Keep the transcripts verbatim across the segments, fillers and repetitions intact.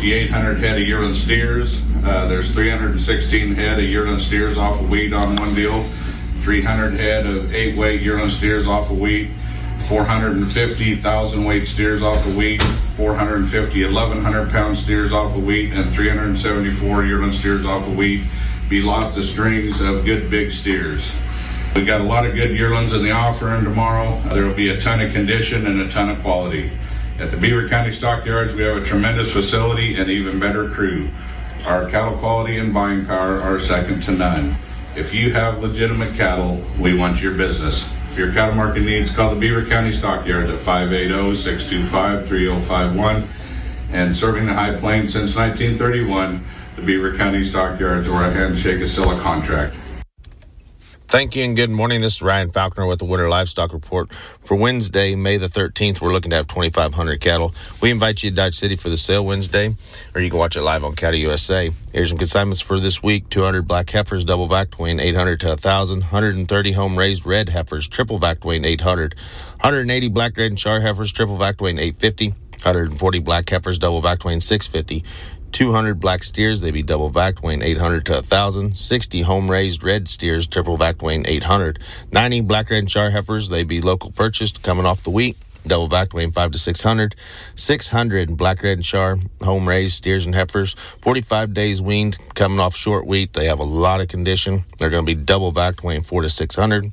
fifty-eight hundred head of yearling steers. Uh, there's three hundred sixteen head of yearling steers off of wheat on one deal, three hundred head of eight-weight yearling steers off of wheat, four hundred fifty thousand weight steers off of wheat, four hundred fifty eleven hundred pound steers off of wheat, and three hundred seventy-four yearling steers off of wheat. Be lots of strings of good big steers. We got a lot of good yearlings in the offering tomorrow. There will be a ton of condition and a ton of quality. At the Beaver County Stockyards, we have a tremendous facility and even better crew. Our cattle quality and buying power are second to none. If you have legitimate cattle, we want your business. For your cattle market needs, call the Beaver County Stockyards at five eight zero, six two five, three zero five one. And serving the High Plains since nineteen thirty-one, the Beaver County Stockyards, where a handshake is still a contract. Thank you and good morning. This is Ryan Falconer with the Winter Livestock Report. For Wednesday, May the thirteenth, we're looking to have twenty-five hundred cattle. We invite you to Dodge City for the sale Wednesday, or you can watch it live on Cattle U S A. Here's some consignments for this week. two hundred black heifers, double vac weighing eight hundred to one thousand. one hundred thirty home-raised red heifers, triple vac weighing eight hundred. one hundred eighty black red and char heifers, triple vac weighing eight fifty. one hundred forty black heifers, double vac weighing six fifty. two hundred black steers, they be double vac weighing eight hundred to one thousand. sixty home-raised red steers, triple vac weighing eight hundred. ninety black red and char heifers, they be local purchased, coming off the wheat, double vac weighing five to six hundred. six hundred black red and char home-raised steers and heifers, forty-five days weaned, coming off short wheat. They have a lot of condition. They're going to be double vac weighing four to six hundred.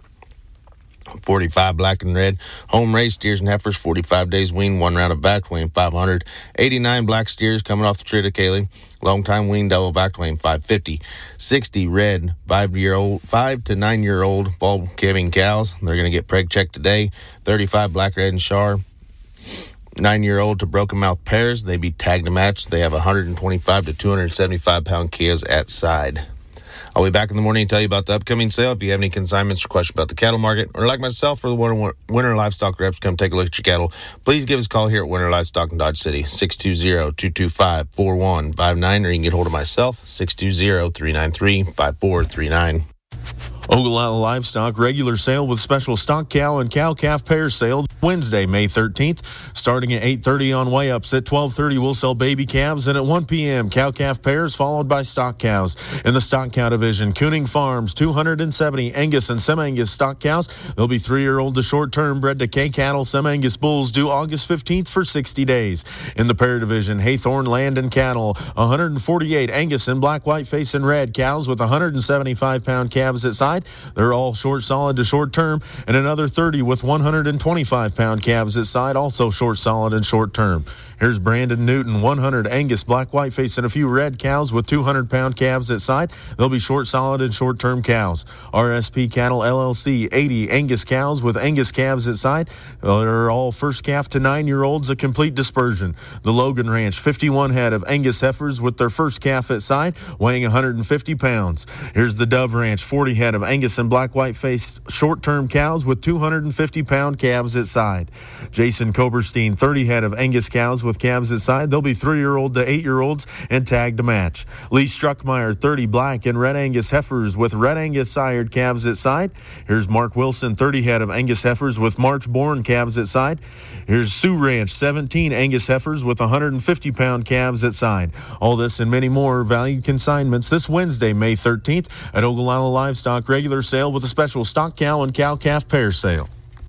forty-five black and red home-raised steers and heifers, forty-five days weaned, one round of vac weighing five hundred. eighty-nine black steers coming off the triticale, long time weaned, double vac weighing five fifty. sixty red five-year-old, five to nine-year-old fall calving cows. They're going to get preg checked today. thirty-five black red and char nine-year-old to broken mouth pairs. They be tagged to match. They have one hundred twenty-five to two hundred seventy-five pound calves at side. I'll be back in the morning and tell you about the upcoming sale. If you have any consignments or questions about the cattle market, or like myself or the Winter, Winter Livestock reps, come take a look at your cattle, please give us a call here at Winter Livestock in Dodge City, six two zero, two two five, four one five nine, or you can get hold of myself, six two zero, three nine three, five four three nine. Ogallala Livestock regular sale with special stock cow and cow-calf pair sale Wednesday, May thirteenth, starting at eight thirty on weigh-ups. At twelve thirty, we'll sell baby calves, and at one p.m., cow-calf pairs followed by stock cows. In the stock cow division, Kooning Farms, two hundred seventy Angus and Sem-Angus stock cows. They'll be three-year-old to short-term bred to K-cattle Sem-Angus bulls due August fifteenth for sixty days. In the pair division, Haythorne Land and Cattle, one hundred forty-eight Angus and black, white, face, and red cows with one hundred seventy-five pound calves at side. They're all short solid to short term, and another thirty with one hundred twenty-five pound calves at side, also short solid and short term. Here's Brandon Newton, one hundred Angus, black, white face, and a few red cows with two hundred pound calves at side. They'll be short solid and short term cows. R S P Cattle L L C, eighty Angus cows with Angus calves at side. They're all first calf to nine year olds, a complete dispersion. The Logan Ranch, fifty-one head of Angus heifers with their first calf at side, weighing one hundred fifty pounds. Here's the Dove Ranch, forty head of Angus and black, white faced short term cows with two hundred fifty pound calves at side. Jason Koberstein, thirty head of Angus cows with calves at side. They'll be three year old to eight year olds and tagged to match. Lee Struckmeyer, thirty black and red Angus heifers with red Angus sired calves at side. Here's Mark Wilson, thirty head of Angus heifers with March born calves at side. Here's Sioux Ranch, seventeen Angus heifers with one hundred fifty pound calves at side. All this and many more valued consignments this Wednesday, May thirteenth at Ogallala Livestock regular sale with a special stock cow and cow-calf pair sale.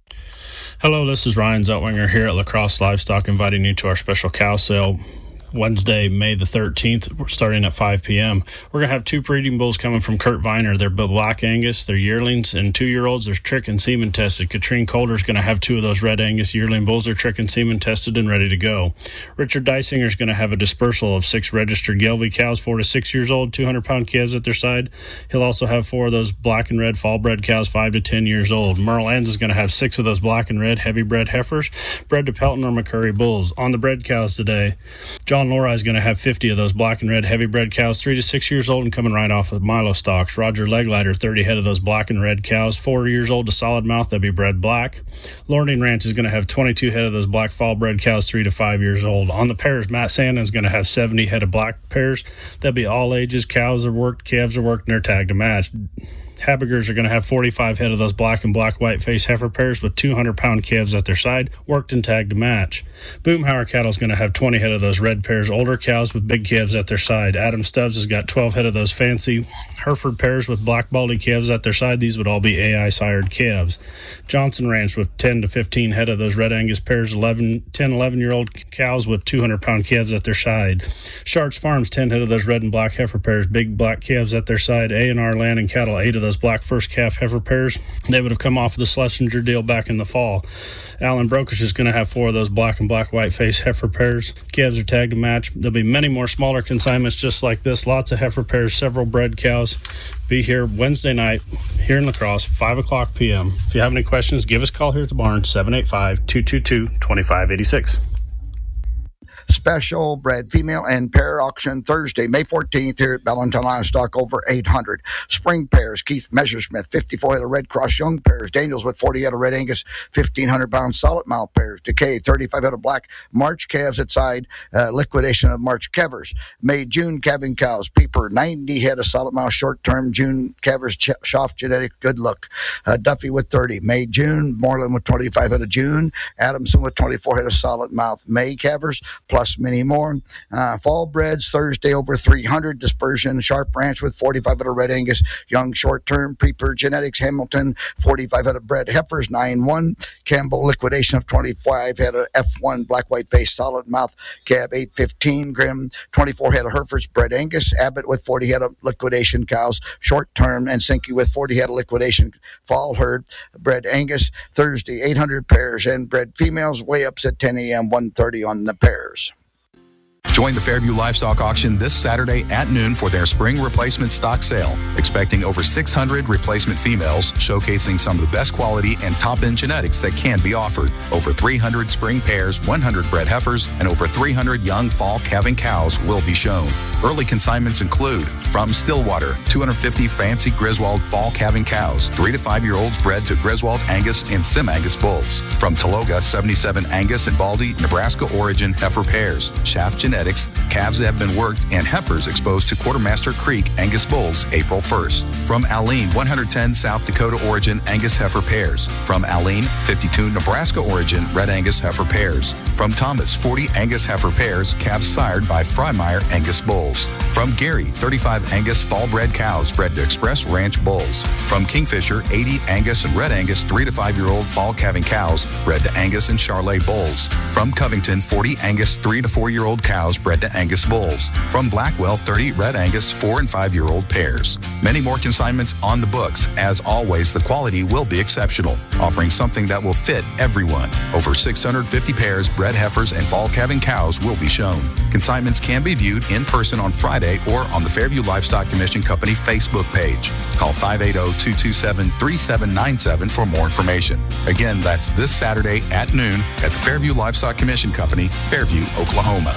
Hello, this is Ryan Zeltwinger here at La Crosse Livestock, inviting you to our special cow sale Wednesday, May the thirteenth. We're starting at five p.m. We're going to have two breeding bulls coming from Kurt Viner. They're Black Angus, they're yearlings, and two-year-olds. They're trick and semen tested. Katrine Calder's going to have two of those Red Angus yearling bulls. They're trick and semen tested and ready to go. Richard Dysinger's going to have a dispersal of six registered Gelbvieh cows, four to six years old, two hundred pound calves at their side. He'll also have four of those black and red fall-bred cows, five to ten years old. Merle Enns is going to have six of those black and red heavy-bred heifers, bred to Pelton or McCurry bulls. On the bred cows today, John Lori is going to have fifty of those black and red heavy bred cows, three to six years old and coming right off of Milo stocks. Roger Leglighter, thirty head of those black and red cows, four years old to solid mouth, they'll be bred black. Lorning Ranch is going to have twenty-two head of those black fall bred cows, three to five years old. On the pairs, Matt Sandin is going to have seventy head of black pairs. They'll be all ages. Cows are worked, calves are worked, and they're tagged to match. Habigers are going to have forty-five head of those black and black white face heifer pairs with two hundred pound calves at their side, worked and tagged to match. Boomhauer Cattle is going to have twenty head of those red pairs, older cows with big calves at their side. Adam Stubbs has got twelve head of those fancy Hereford pairs with black baldy calves at their side. These would all be A I sired calves. Johnson Ranch with ten to fifteen head of those red Angus pairs, eleven, ten, eleven year old cows with two hundred pound calves at their side. Sharks Farms, ten head of those red and black heifer pairs, big black calves at their side. A and R Land and Cattle, eight of those black first calf heifer pairs. They would have come off of the Schlesinger deal back in the fall. Allen Brokish is going to have four of those black and black white face heifer pairs. Calves are tagged to match. There'll be many more smaller consignments just like this. Lots of heifer pairs, several bred cows. Be here Wednesday night here in La Crosse, five o'clock p.m. If you have any questions, give us a call here at the barn, seven eight five, two two two, two five eight six. Special bred female and pair auction Thursday, May fourteenth here at Bellington Livestock, over eight hundred. Spring pairs, Keith Messersmith, fifty-four head of Red Cross young pairs. Daniels with forty head of Red Angus, fifteen hundred pound solid mouth pairs. Decay, thirty-five head of black March calves at side, uh, liquidation of March calvers. May, June calving cows. Peeper, ninety head of solid mouth short term June calvers, Ch- Schaff genetic, good look. Uh, Duffy with thirty. May, June, Moreland with twenty-five head of June. Adamson with twenty-four head of solid mouth May calvers, plus many more. Uh, fall breds Thursday, over three hundred. Dispersion, Sharp Ranch with forty-five head of Red Angus young short term. Preeper Genetics, Hamilton, forty-five head of bred heifers, nine one. Campbell liquidation of twenty-five head of F one black white face solid mouth cab, eight fifteen. Grim, twenty-four head of Herefords bred Angus. Abbott with forty head of liquidation cows short term, and Sinky with forty head of liquidation fall herd bred Angus. Thursday, eight hundred pairs and bred females, weigh ups at ten a.m., one thirty on the pairs. Join the Fairview Livestock Auction this Saturday at noon for their spring replacement stock sale. Expecting over six hundred replacement females, showcasing some of the best quality and top-end genetics that can be offered. Over three hundred spring pairs, one hundred bred heifers, and over three hundred young fall calving cows will be shown. Early consignments include from Stillwater, two hundred fifty fancy Griswold fall calving cows, three to five year olds bred to Griswold Angus and Sim Angus bulls. From Taloga, seventy-seven Angus and Baldy, Nebraska origin heifer pairs. Shaft Genetics, calves that have been worked, and heifers exposed to Quartermaster Creek Angus bulls April first. From Aleen, one hundred ten South Dakota origin Angus heifer pairs. From Aleen, fifty-two Nebraska origin Red Angus heifer pairs. From Thomas, forty Angus heifer pairs, calves sired by Freimeyer Angus bulls. From Gary, thirty-five Angus fall bred cows bred to Express Ranch bulls. From Kingfisher, eighty Angus and Red Angus three to five year old fall calving cows bred to Angus and Charolais bulls. From Covington, forty Angus three to four year old cows bred to Angus bulls. From Blackwell, thirty Red Angus four and five year old pairs. Many more consignments on the books. As always, the quality will be exceptional, offering something that will fit everyone. Over six hundred fifty pairs, bred heifers, and fall calving cows will be shown. Consignments can be viewed in person on Friday or on the Fairview Livestock Commission Company Facebook page. Call five eight zero, two two seven, three seven nine seven for more information. Again, that's this Saturday at noon at the Fairview Livestock Commission Company, Fairview, Oklahoma.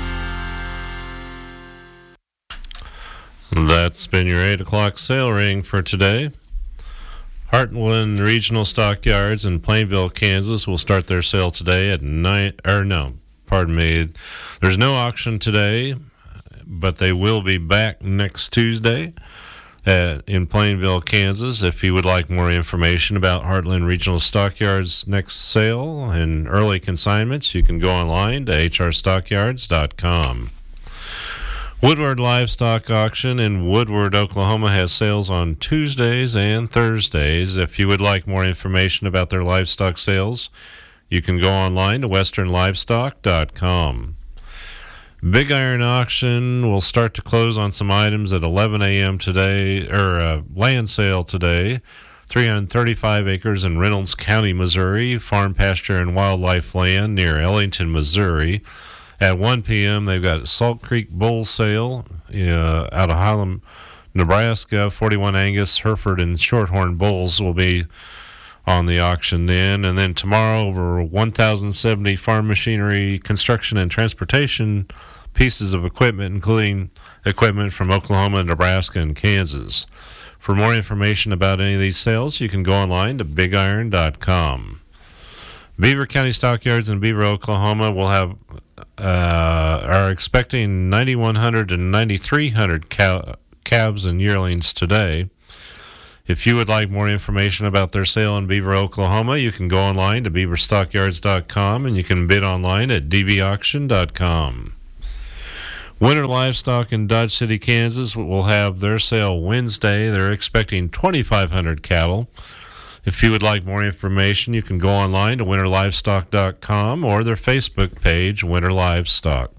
That's been your eight o'clock sale ring for today. Heartland Regional Stockyards in Plainville, Kansas will start their sale today at nine, or no, pardon me. There's no auction today, but they will be back next Tuesday at, in Plainville, Kansas. If you would like more information about Heartland Regional Stockyards' next sale and early consignments, you can go online to h r stockyards dot com. Woodward Livestock Auction in Woodward, Oklahoma has sales on Tuesdays and Thursdays. If you would like more information about their livestock sales, you can go online to western livestock dot com. Big Iron Auction will start to close on some items at eleven a.m. today, or uh, land sale today. three hundred thirty-five acres in Reynolds County, Missouri, farm pasture and wildlife land near Ellington, Missouri. At one p.m., they've got Salt Creek Bull Sale uh, out of Highland, Nebraska. forty-one Angus, Hereford, and Shorthorn bulls will be on the auction then. And then tomorrow, over one thousand seventy farm machinery, construction, and transportation pieces of equipment, including equipment from Oklahoma, Nebraska, and Kansas. For more information about any of these sales, you can go online to big iron dot com. Beaver County Stockyards in Beaver, Oklahoma will have uh, are expecting ninety-one hundred to ninety-three hundred cow, calves and yearlings today. If you would like more information about their sale in Beaver, Oklahoma, you can go online to beaver stockyards dot com and you can bid online at d b auction dot com. Winter Livestock in Dodge City, Kansas will have their sale Wednesday. They're expecting twenty-five hundred cattle. If you would like more information, you can go online to winter livestock dot com or their Facebook page, Winter Livestock.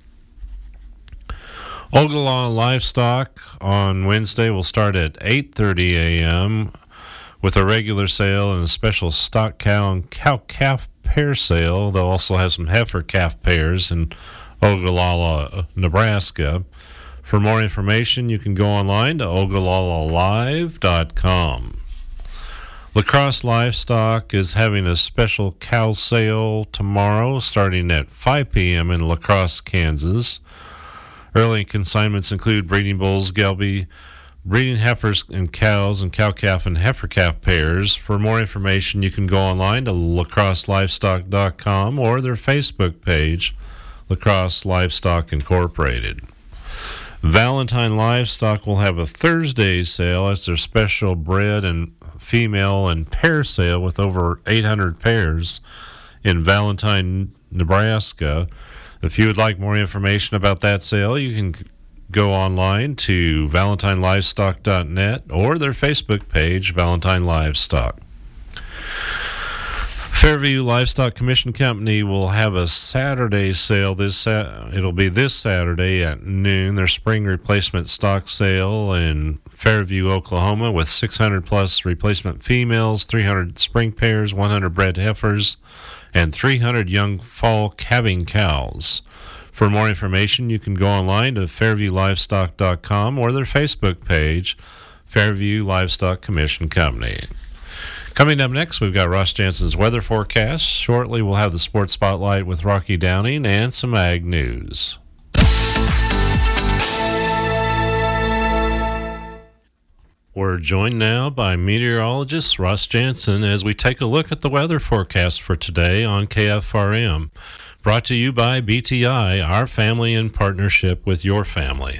Ogallala Livestock on Wednesday will start at eight thirty a.m. with a regular sale and a special stock cow and cow-calf pair sale. They'll also have some heifer calf pairs in Ogallala, Nebraska. For more information, you can go online to ogallala live dot com. La Crosse Livestock is having a special cow sale tomorrow starting at five p.m. in La Crosse, Kansas. Early consignments include breeding bulls, gelbvieh, breeding heifers and cows, and cow-calf and heifer-calf pairs. For more information, you can go online to la crosse livestock dot com or their Facebook page, La Crosse Livestock Incorporated. Valentine Livestock will have a Thursday sale as their special bred and female and pair sale with over eight hundred pairs in Valentine, Nebraska. If you would like more information about that sale, you can go online to valentine livestock dot net or their Facebook page, Valentine Livestock. Fairview Livestock Commission Company will have a Saturday sale. This sa- It'll be this Saturday at noon. Their spring replacement stock sale in Fairview, Oklahoma, with six hundred plus replacement females, three hundred spring pairs, one hundred bred heifers, and three hundred young fall calving cows. For more information, you can go online to fairview livestock dot com or their Facebook page, Fairview Livestock Commission Company. Coming up next, we've got Ross Jansen's weather forecast. Shortly, we'll have the Sports Spotlight with Rocky Downing and some ag news. We're joined now by meteorologist Ross Jansen as we take a look at the weather forecast for today on K F R M. Brought to you by B T I, our family in partnership with your family.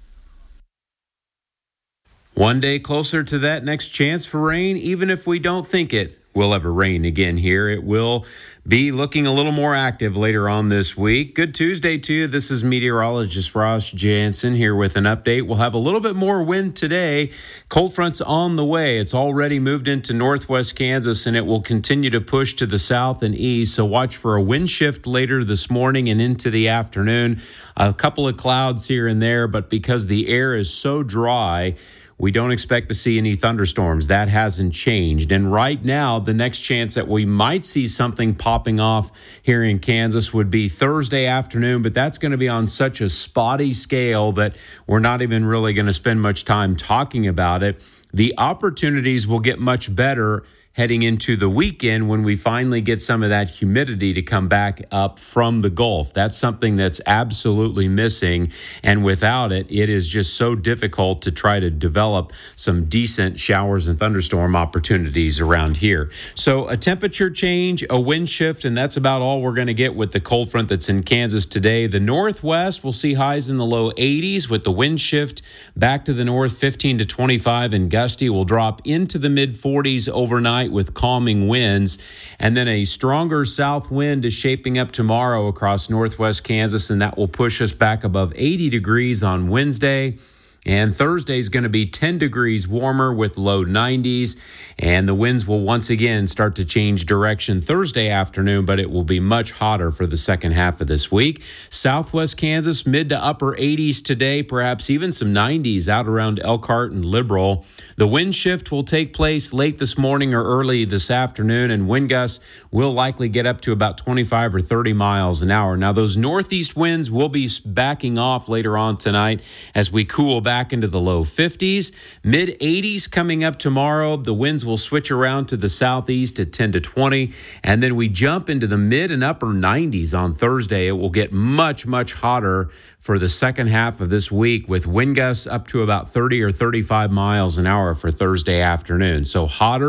One day closer to that next chance for rain, even if we don't think it will ever rain again here. It will be looking a little more active later on this week. Good Tuesday to you. This is meteorologist Ross Jansen here with an update. We'll have a little bit more wind today. Cold front's on the way. It's already moved into northwest Kansas, and it will continue to push to the south and east. So watch for a wind shift later this morning and into the afternoon. A couple of clouds here and there, but because the air is so dry, we don't expect to see any thunderstorms. That hasn't changed. And right now, the next chance that we might see something popping off here in Kansas would be Thursday afternoon, but that's going to be on such a spotty scale that we're not even really going to spend much time talking about it. The opportunities will get much better heading into the weekend when we finally get some of that humidity to come back up from the Gulf. That's something that's absolutely missing, and without it, it is just so difficult to try to develop some decent showers and thunderstorm opportunities around here. So a temperature change, a wind shift, and that's about all we're going to get with the cold front that's in Kansas today. The northwest will see highs in the low eighties with the wind shift back to the north, fifteen to twenty-five, and gusty will drop into the mid forties overnight with calming winds. And then a stronger south wind is shaping up tomorrow across northwest Kansas, and that will push us back above eighty degrees on Wednesday. And Thursday is going to be ten degrees warmer with low nineties, and the winds will once again start to change direction Thursday afternoon, but it will be much hotter for the second half of this week. Southwest Kansas, mid to upper eighties today, perhaps even some nineties out around Elkhart and Liberal. The wind shift will take place late this morning or early this afternoon, and wind gusts will likely get up to about twenty-five or thirty miles an hour. Now, those northeast winds will be backing off later on tonight as we cool back back into the low fifties, mid eighties coming up tomorrow. The winds will switch around to the southeast at ten to twenty, and then we jump into the mid and upper nineties on Thursday. It will get much, much hotter for the second half of this week with wind gusts up to about thirty or thirty-five miles an hour for Thursday afternoon. So hotter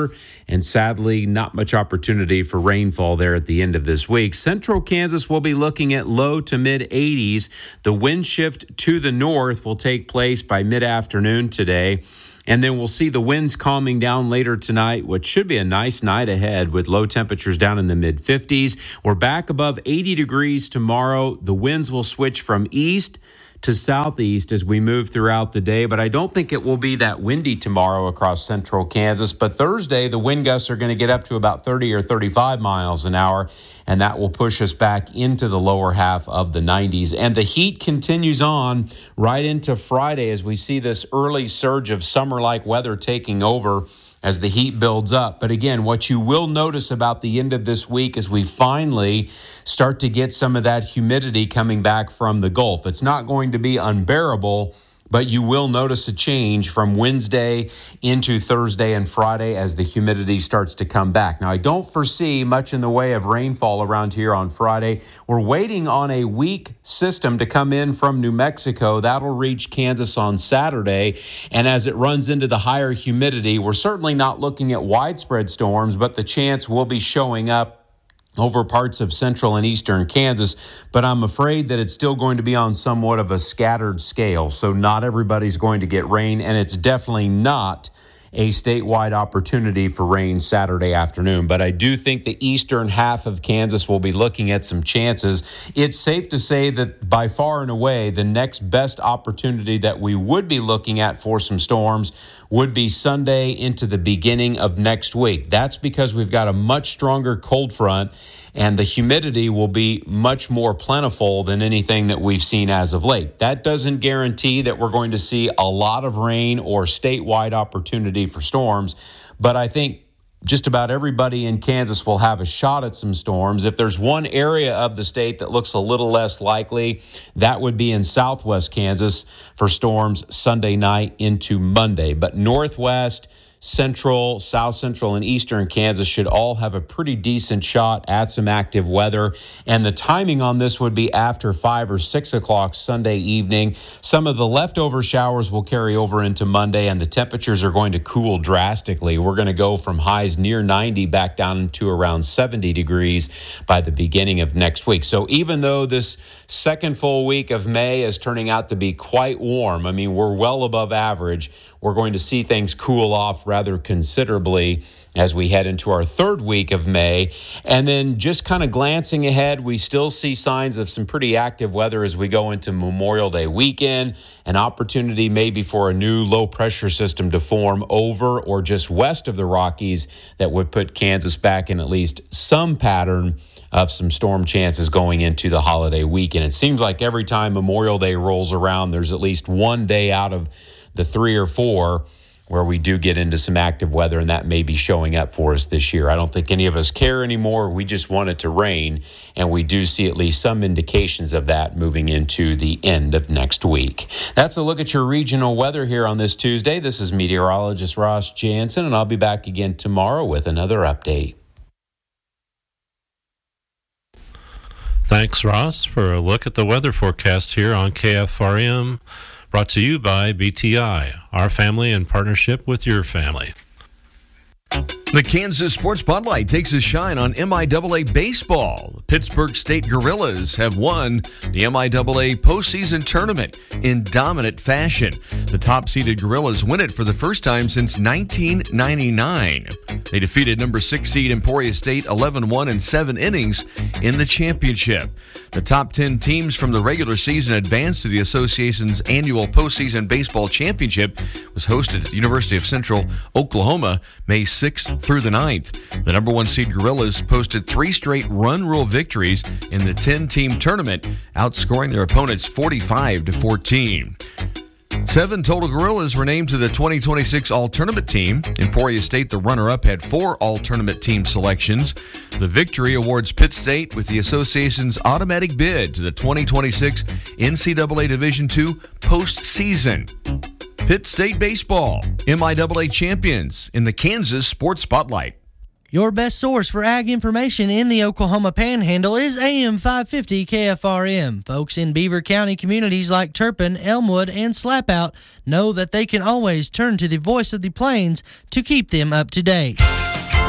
and sadly, not much opportunity for rainfall there at the end of this week. Central Kansas will be looking at low to mid eighties. The wind shift to the north will take place by mid-afternoon today. And then we'll see the winds calming down later tonight, which should be a nice night ahead with low temperatures down in the mid fifties. We're back above eighty degrees tomorrow. The winds will switch from east to southeast as we move throughout the day, but I don't think it will be that windy tomorrow across central Kansas. But Thursday, the wind gusts are going to get up to about thirty or thirty-five miles an hour, and that will push us back into the lower half of the nineties. And the heat continues on right into Friday as we see this early surge of summer-like weather taking over as the heat builds up. But again, what you will notice about the end of this week is we finally start to get some of that humidity coming back from the Gulf. It's not going to be unbearable, but you will notice a change from Wednesday into Thursday and Friday as the humidity starts to come back. Now, I don't foresee much in the way of rainfall around here on Friday. We're waiting on a weak system to come in from New Mexico. That'll reach Kansas on Saturday. And as it runs into the higher humidity, we're certainly not looking at widespread storms, but the chance will be showing up over parts of central and eastern Kansas, but I'm afraid that it's still going to be on somewhat of a scattered scale. So not everybody's going to get rain, and it's definitely not a statewide opportunity for rain Saturday afternoon. But I do think the eastern half of Kansas will be looking at some chances. It's safe to say that by far and away, the next best opportunity that we would be looking at for some storms would be Sunday into the beginning of next week. That's because we've got a much stronger cold front, and the humidity will be much more plentiful than anything that we've seen as of late. That doesn't guarantee that we're going to see a lot of rain or statewide opportunity for storms, but I think just about everybody in Kansas will have a shot at some storms. If there's one area of the state that looks a little less likely, that would be in southwest Kansas for storms Sunday night into Monday. But northwest, central, south central, and eastern Kansas should all have a pretty decent shot at some active weather. And the timing on this would be after five or six o'clock Sunday evening. Some of the leftover showers will carry over into Monday, and the temperatures are going to cool drastically. We're going to go from highs near ninety back down to around seventy degrees by the beginning of next week. So even though this second full week of May is turning out to be quite warm, I mean, we're well above average, we're going to see things cool off rather considerably as we head into our third week of May. And then just kind of glancing ahead, we still see signs of some pretty active weather as we go into Memorial Day weekend, an opportunity maybe for a new low pressure system to form over or just west of the Rockies that would put Kansas back in at least some pattern of some storm chances going into the holiday weekend. It seems like every time Memorial Day rolls around, there's at least one day out of the three or four where we do get into some active weather, and that may be showing up for us this year. I don't think any of us care anymore. We just want it to rain, and we do see at least some indications of that moving into the end of next week. That's a look at your regional weather here on this Tuesday. This is meteorologist Ross Jansen, and I'll be back again tomorrow with another update. Thanks, Ross, for a look at the weather forecast here on K F R M. Brought to you by B T I, our family in partnership with your family. The Kansas Sports Spotlight takes a shine on M I A A baseball. The Pittsburgh State Gorillas have won the M I A A postseason tournament in dominant fashion. The top-seeded Gorillas win it for the first time since nineteen ninety-nine. They defeated number six seed Emporia State eleven one in seven innings in the championship. The top ten teams from the regular season advanced to the association's annual postseason baseball championship. It was hosted at the University of Central Oklahoma May sixth through the ninth. The number one seed Gorillas posted three straight run rule victories in the ten-team tournament, outscoring their opponents forty-five to fourteen. Seven total Gorillas were named to the twenty twenty-six All-Tournament team. Emporia State, the runner-up, had four All-Tournament team selections. The victory awards Pitt State with the association's automatic bid to the twenty twenty-six N C double A Division two postseason. Pitt State Baseball, M I A A champions in the Kansas Sports Spotlight. Your best source for ag information in the Oklahoma Panhandle is A M five fifty K F R M. Folks in Beaver County communities like Turpin, Elmwood, and Slapout know that they can always turn to the voice of the plains to keep them up to date.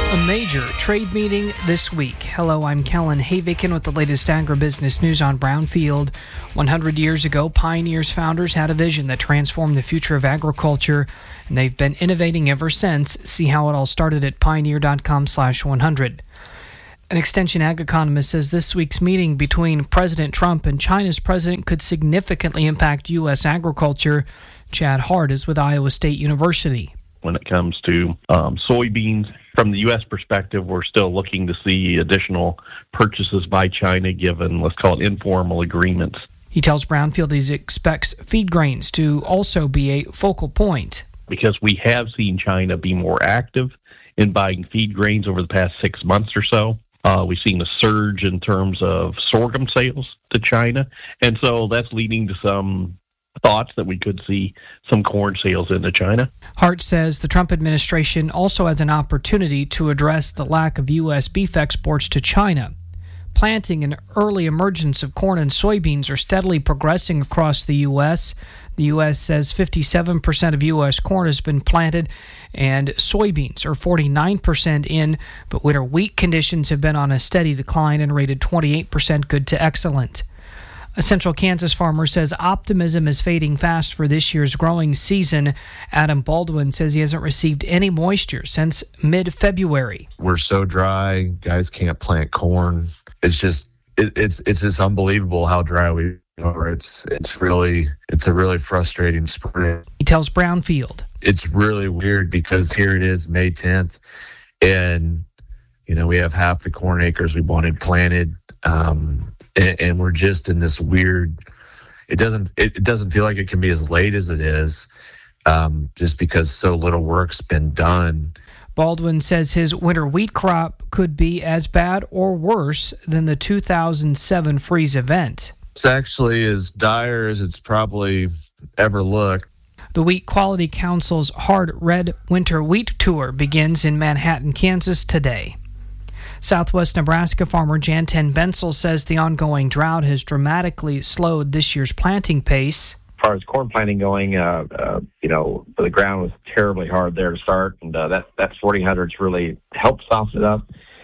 A major trade meeting this week. Hello, I'm Kellen Havikin with the latest agribusiness news on Brownfield. one hundred years ago, Pioneer's founders had a vision that transformed the future of agriculture, and they've been innovating ever since. See how it all started at pioneer.com slash 100. An Extension Ag economist says this week's meeting between President Trump and China's president could significantly impact U S agriculture. Chad Hart is with Iowa State University. When it comes to um, soybeans, from the U S perspective, we're still looking to see additional purchases by China given, let's call it, informal agreements. He tells Brownfield he expects feed grains to also be a focal point. Because we have seen China be more active in buying feed grains over the past six months or so. Uh, we've seen a surge in terms of sorghum sales to China, and so that's leading to some thoughts that we could see some corn sales into China. Hart says the Trump administration also has an opportunity to address the lack of U S beef exports to China. Planting and early emergence of corn and soybeans are steadily progressing across the U S. The U S says fifty-seven percent of U S corn has been planted and soybeans are forty-nine percent in, but winter wheat conditions have been on a steady decline and rated twenty-eight percent good to excellent. A Central Kansas farmer says optimism is fading fast for this year's growing season. Adam Baldwin says he hasn't received any moisture since mid-February. We're so dry, guys can't plant corn. It's just, it, it's it's just unbelievable how dry we are. It's it's really, it's a really frustrating spring. He tells Brownfield. It's really weird because here it is, May tenth, and, you know, we have half the corn acres we wanted planted. Um, and, and we're just in this weird, it doesn't, it, it doesn't feel like it can be as late as it is, um, just because so little work's been done. Baldwin says his winter wheat crop could be as bad or worse than the two thousand seven freeze event. It's actually as dire as it's probably ever looked. The Wheat Quality Council's Hard Red Winter Wheat Tour begins in Manhattan, Kansas today. Southwest Nebraska farmer Janten Bensel says the ongoing drought has dramatically slowed this year's planting pace. As far as corn planting going, uh, uh, you know, the ground was terribly hard there to start, and uh, that that forty hundreds really helped soften it up.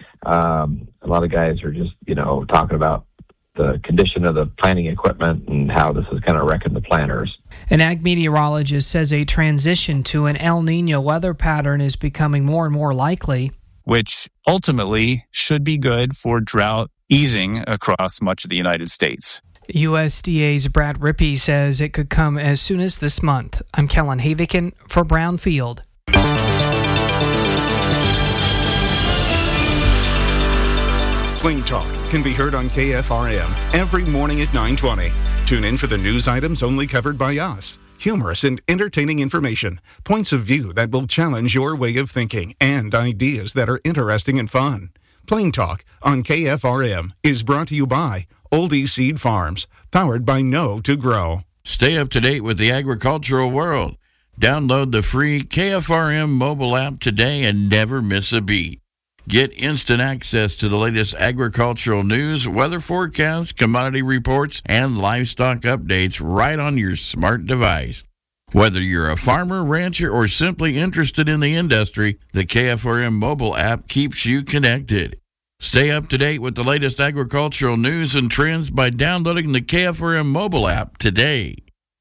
Um, a lot of guys are just, you know, talking about the condition of the planting equipment and how this is kind of wrecking the planters. An ag meteorologist says a transition to an El Nino weather pattern is becoming more and more likely, which ultimately should be good for drought easing across much of the United States. U S D A's Brad Rippey says it could come as soon as this month. I'm Kellen Havikin for Brownfield. Plain Talk can be heard on K F R M every morning at nine twenty. Tune in for the news items only covered by us. Humorous and entertaining information, points of view that will challenge your way of thinking, and ideas that are interesting and fun. Plain Talk on K F R M is brought to you by Oldie Seed Farms, powered by Know to Grow. Stay up to date with the agricultural world. Download the free K F R M mobile app today and never miss a beat. Get instant access to the latest agricultural news, weather forecasts, commodity reports, and livestock updates right on your smart device. Whether you're a farmer, rancher, or simply interested in the industry, the K F R M mobile app keeps you connected. Stay up to date with the latest agricultural news and trends by downloading the K F R M mobile app today.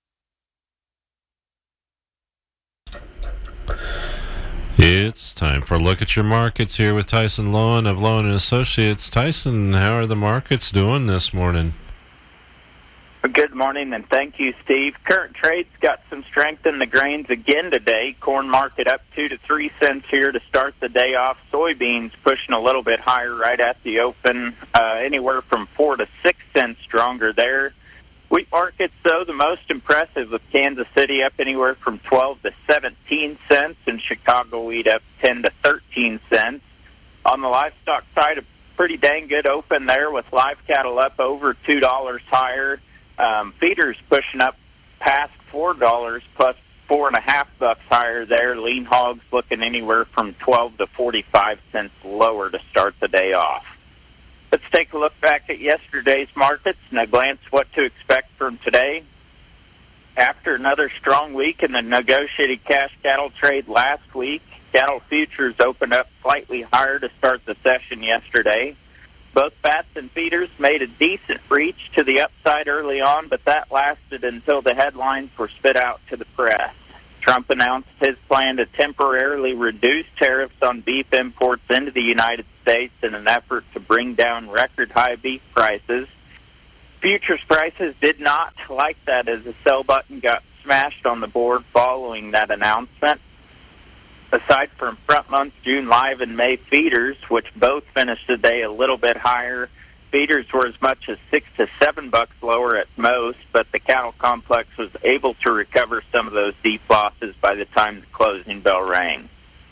It's time for a look at your markets here with Tyson Lowen of Lowen and Associates. Tyson, how are the markets doing this morning? Good morning, and thank you, Steve. Current trades got some strength in the grains again today. Corn market up two to three cents here to start the day off. Soybeans pushing a little bit higher right at the open, uh, anywhere from four to six cents stronger there. Wheat markets, though, the most impressive, with Kansas City up anywhere from twelve to seventeen cents, and Chicago wheat up ten to thirteen cents. On the livestock side, a pretty dang good open there, with live cattle up over two dollars higher. Um, feeders pushing up past four dollars, plus four and a half bucks higher there. Lean hogs looking anywhere from twelve to forty-five cents lower to start the day off. Let's take a look back at yesterday's markets and a glance what to expect from today. After another strong week in the negotiated cash cattle trade last week, Cattle futures opened up slightly higher to start the session yesterday. Both fats and feeders made a decent reach to the upside early on, but that lasted until the headlines were spit out to the press. Trump announced his plan to temporarily reduce tariffs on beef imports into the United States in an effort to bring down record-high beef prices. Futures prices did not like that as the sell button got smashed on the board following that announcement. Aside from front month June live and May feeders, which both finished the day a little bit higher, feeders were as much as six to seven bucks lower at most, but the cattle complex was able to recover some of those deep losses by the time the closing bell rang.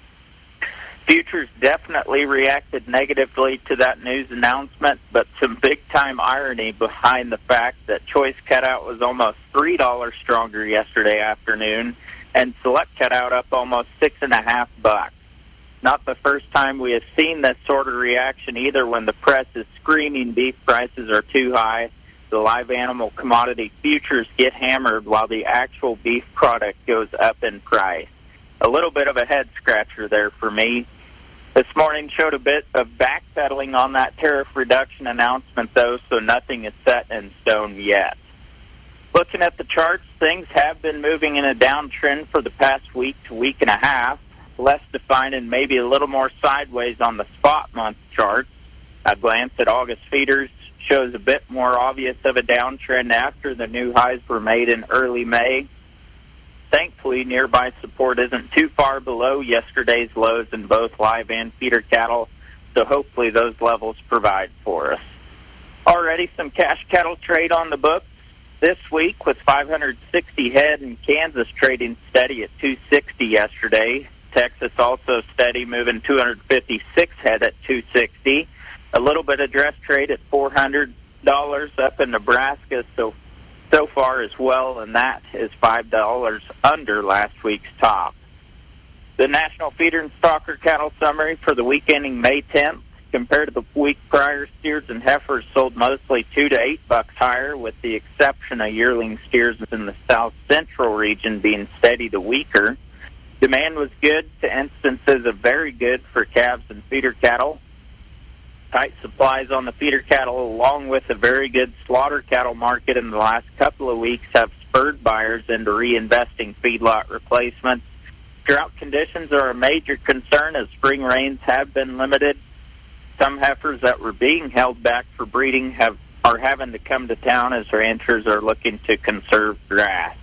Futures definitely reacted negatively to that news announcement, but some big-time irony behind the fact that choice cutout was almost three dollars stronger yesterday afternoon, and select cutout up almost six and a half bucks. Not the first time we have seen this sort of reaction either. When the press is screaming beef prices are too high, the live animal commodity futures get hammered while the actual beef product goes up in price. A little bit of a head-scratcher there for me. This morning showed a bit of backpedaling on that tariff reduction announcement, though, so nothing is set in stone yet. Looking at the charts, things have been moving in a downtrend for the past week to week and a half, less defined and maybe a little more sideways on the spot month charts. A glance at August feeders shows a bit more obvious of a downtrend after the new highs were made in early May. Thankfully, nearby support isn't too far below yesterday's lows in both live and feeder cattle, so hopefully those levels provide for us. Already some cash cattle trade on the books this week with five hundred sixty head in Kansas trading steady at two sixty yesterday. Texas also steady, moving two hundred fifty-six head at two sixty. A little bit of dress trade at four hundred dollars up in Nebraska, so so far as well, and that is five dollars under last week's top. The National Feeder and Stalker Cattle Summary for the week ending May tenth. Compared to the week prior, steers and heifers sold mostly two to eight bucks higher, with the exception of yearling steers in the south central region being steady to weaker. Demand was good to instances of very good for calves and feeder cattle. Tight supplies on the feeder cattle, along with a very good slaughter cattle market in the last couple of weeks, have spurred buyers into reinvesting feedlot replacements. Drought conditions are a major concern as spring rains have been limited. Some heifers that were being held back for breeding have are having to come to town as ranchers are looking to conserve grass.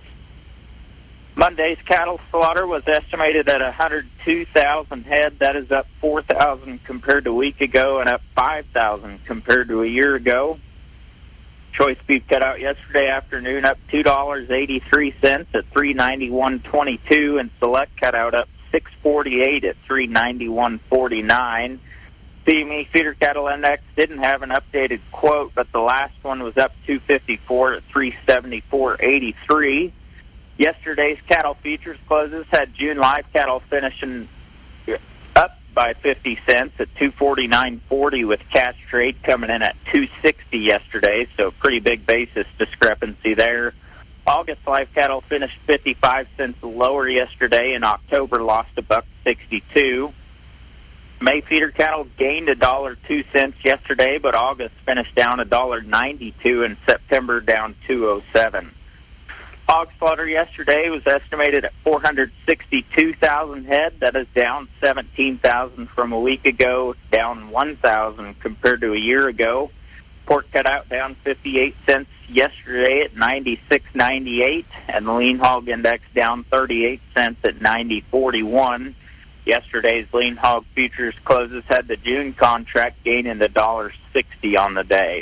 Monday's cattle slaughter was estimated at one hundred two thousand head. That is up four thousand compared to a week ago and up five thousand compared to a year ago. Choice beef cutout yesterday afternoon up two dollars and eighty-three cents at three ninety-one twenty-two, and select cutout up six forty-eight at three ninety-one forty-nine. C M E feeder cattle index didn't have an updated quote, but the last one was up two fifty-four at three seventy-four eighty-three. Yesterday's cattle futures closes had June live cattle finishing up by fifty cents at two forty-nine forty, with cash trade coming in at two sixty yesterday, so pretty big basis discrepancy there. August live cattle finished fifty-five cents lower yesterday, and October lost a buck sixty-two. May feeder cattle gained a dollar two cents yesterday, but August finished down a dollar ninety-two, and September down two oh seven. Hog slaughter yesterday was estimated at four hundred sixty-two thousand head. That is down seventeen thousand from a week ago, down one thousand compared to a year ago. Pork cutout down fifty-eight cents yesterday at ninety-six ninety-eight, and the lean hog index down thirty-eight cents at ninety forty-one. Yesterday's lean hog futures closes had the June contract gaining the one dollar sixty on the day.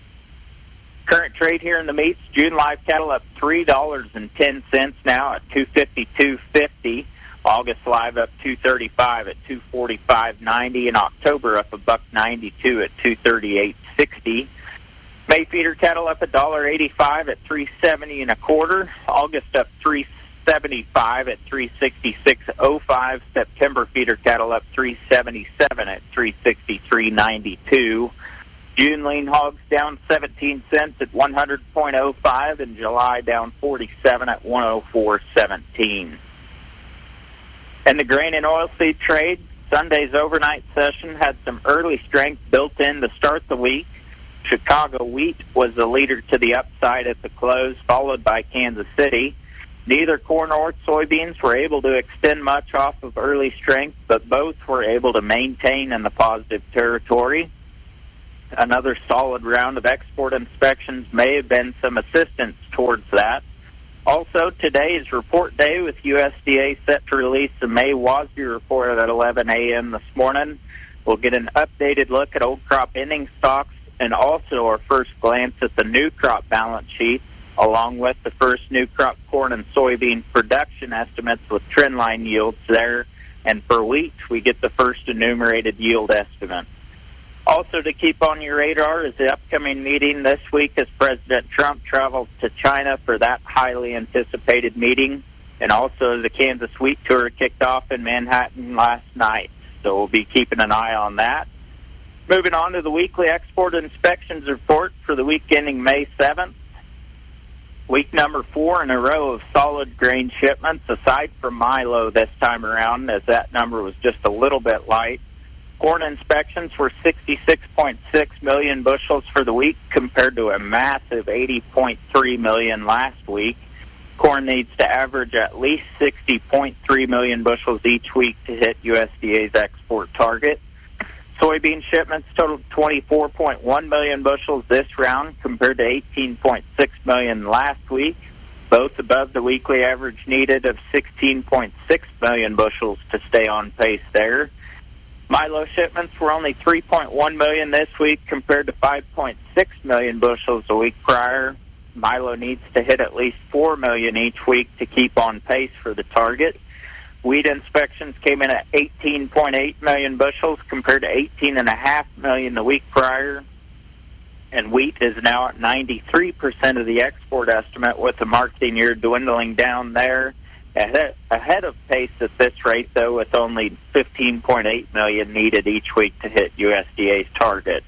Current trade here in the meats, June live cattle up three dollars and ten cents now at two fifty-two fifty. August live up two thirty-five at two forty-five ninety, and October up a buck ninety-two at two thirty-eight sixty. May feeder cattle up a dollar eighty-five at three seventy and a quarter. August up three seventy-five at three sixty-six oh five. September feeder cattle up three seventy-seven at three sixty-three ninety-two. June lean hogs down seventeen cents at one hundred point oh five, and July down forty-seven at one oh four seventeen. And the grain and oilseed trade, Sunday's overnight session had some early strength built in to start the week. Chicago wheat was the leader to the upside at the close, followed by Kansas City. Neither corn or soybeans were able to extend much off of early strength, but both were able to maintain in the positive territory. Another solid round of export inspections may have been some assistance towards that. Also, today is report day with U S D A set to release the May WASDE report at eleven a.m. this morning. We'll get an updated look at old crop ending stocks and also our first glance at the new crop balance sheet, along with the first new crop corn and soybean production estimates with trendline yields there. And for wheat, we get the first enumerated yield estimate. Also to keep on your radar is the upcoming meeting this week as President Trump travels to China for that highly anticipated meeting. And also the Kansas Wheat Tour kicked off in Manhattan last night. So we'll be keeping an eye on that. Moving on to the weekly export inspections report for the week ending May seventh. Week number four in a row of solid grain shipments, aside from Milo this time around, as that number was just a little bit light. Corn inspections were sixty-six point six million bushels for the week compared to a massive eighty point three million last week. Corn needs to average at least sixty point three million bushels each week to hit U S D A's export target. Soybean shipments totaled twenty-four point one million bushels this round compared to eighteen point six million last week, both above the weekly average needed of sixteen point six million bushels to stay on pace there. Milo shipments were only three point one million this week compared to five point six million bushels a week prior. Milo needs to hit at least four million each week to keep on pace for the target. Wheat inspections came in at eighteen point eight million bushels compared to eighteen point five million the week prior. And wheat is now at ninety-three percent of the export estimate, with the marketing year dwindling down there. Ahead, ahead of pace at this rate, though, with only fifteen point eight million needed each week to hit U S D A's target.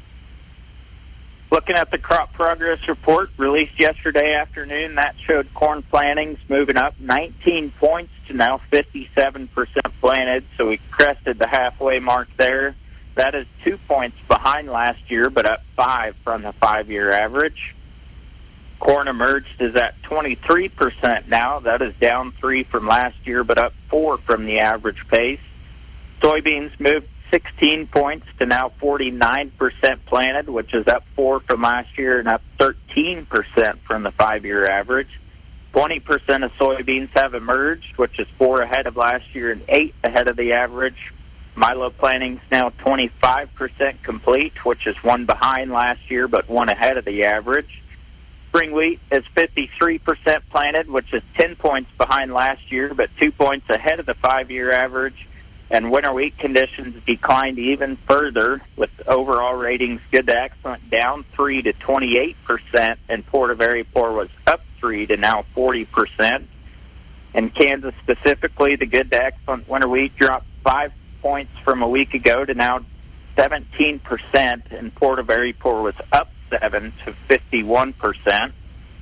Looking at the crop progress report released yesterday afternoon, that showed corn plantings moving up nineteen points to now fifty-seven percent planted, so we crested the halfway mark there. That is two points behind last year, but up five from the five-year average. Corn emerged is at twenty-three percent now. That is down three from last year, but up four from the average pace. Soybeans moved sixteen points to now forty-nine percent planted, which is up four from last year and up thirteen percent from the five-year average. twenty percent of soybeans have emerged, which is four ahead of last year and eight ahead of the average. Milo plantings now twenty-five percent complete, which is one behind last year, but one ahead of the average. Spring wheat is fifty-three percent planted, which is ten points behind last year, but two points ahead of the five-year average. And winter wheat conditions declined even further, with overall ratings good to excellent down three to twenty-eight percent, and poor to very poor was up three to now forty percent. In Kansas specifically, the good to excellent winter wheat dropped five points from a week ago to now seventeen percent, and poor to very poor was up seven to fifty-one percent.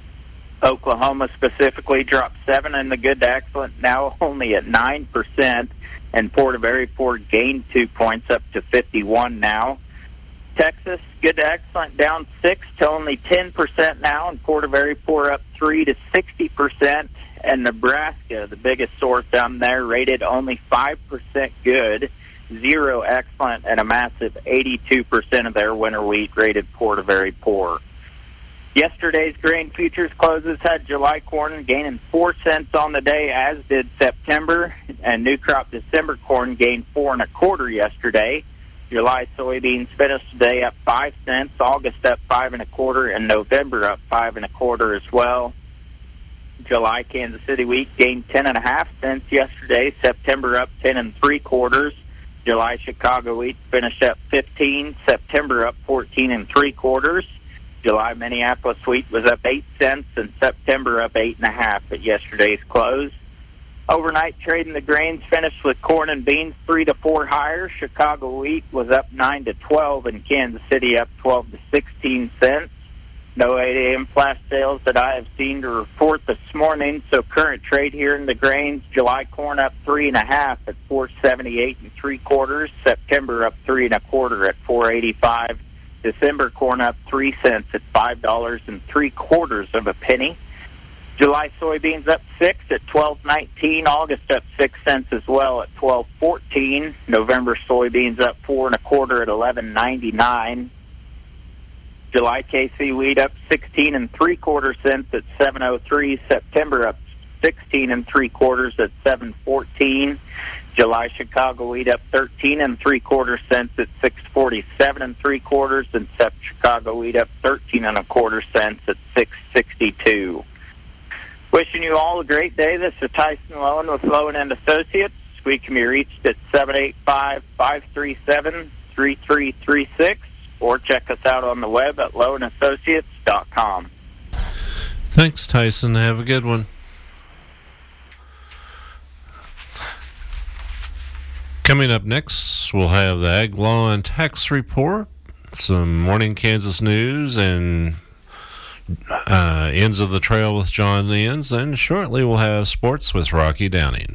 Oklahoma specifically dropped seven in the good to excellent, now only at nine percent, and poor to very poor gained two points up to fifty-one now. Texas, good to excellent, down six to only ten percent now, and poor to very poor up three to sixty percent. And Nebraska, the biggest source down there, rated only five percent good, zero excellent, and a massive eighty-two percent of their winter wheat rated poor to very poor. Yesterday's grain futures closes had July corn gaining four cents on the day, as did September, and new crop December corn gained four and a quarter yesterday. July soybeans finished today up five cents, August up five and a quarter, and November up five and a quarter as well. July Kansas City wheat gained ten and a half cents yesterday, September up ten and three quarters. July Chicago wheat finished up fifteen, September up fourteen and three quarters. July Minneapolis wheat was up eight cents, and September up eight and a half at yesterday's close. Overnight trading the grains finished with corn and beans three to four higher. Chicago wheat was up nine to twelve, and Kansas City up twelve to sixteen cents. No eight a.m. flash sales that I have seen to report this morning. So current trade here in the grains: July corn up three and a half at four seventy-eight and three quarters. September up three and a quarter at four eighty-five. December corn up three cents at five dollars and three quarters of a penny. July soybeans up six at twelve nineteen. August up six cents as well at twelve fourteen. November soybeans up four and a quarter at eleven ninety-nine. July K C wheat up sixteen and three quarter cents at seven oh three. September up sixteen and three quarters at seven fourteen. July Chicago wheat up thirteen and three quarter cents at six forty-seven and three quarters, and Sep Chicago wheat up thirteen and a quarter cents at six sixty-two. Wishing you all a great day. This is Tyson Lowen with Lowen and Associates. We can be reached at seven eight five, five three seven, three three three six. Or check us out on the web at lowen associates dot com. Thanks, Tyson. Have a good one. Coming up next, we'll have the Ag Law and Tax Report, some Morning Kansas news, and uh, Ends of the Trail with John Ends, and shortly we'll have sports with Rocky Downing.